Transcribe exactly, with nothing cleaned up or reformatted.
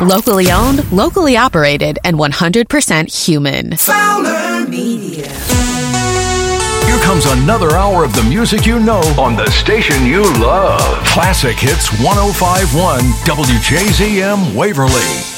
Locally owned, locally operated, and one hundred percent human. Fowler Media. Here comes another hour of the music you know on the station you love. Classic Hits one oh five point one W J Z M Waverly.